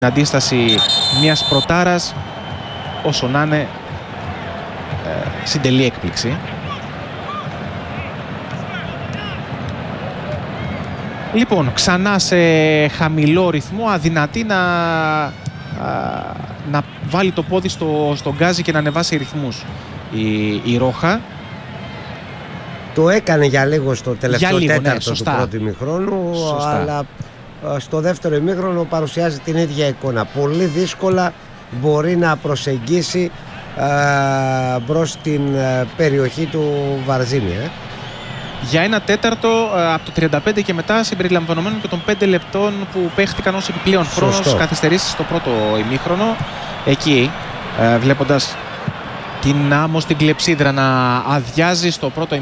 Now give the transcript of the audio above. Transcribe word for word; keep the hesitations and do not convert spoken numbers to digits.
αντίσταση μιας πρωτάρας, όσο να είναι ε, συντελή έκπληξη. Λοιπόν, ξανά σε χαμηλό ρυθμό, αδυνατή να, α, να βάλει το πόδι στο, στο γκάζι και να ανεβάσει ρυθμούς η, η Ρόχα. Το έκανε για λίγο στο τελευταίο λίγο, τέταρτο ναι, του πρώτου ημιχρόνου, αλλά στο δεύτερο ημίχρονο παρουσιάζει την ίδια εικόνα. Πολύ δύσκολα μπορεί να προσεγγίσει α, μπρος την α, περιοχή του Βαρζίνη. Ε. Για ένα τέταρτο από το τριάντα πέντε και μετά, συμπεριλαμβανομένων και των πέντε λεπτών που παίχτηκαν ως επιπλέον χρόνος καθυστερήσεις στο πρώτο ημίχρονο. Εκεί βλέποντας την άμμο στην κλεψίδρα να αδειάζει στο πρώτο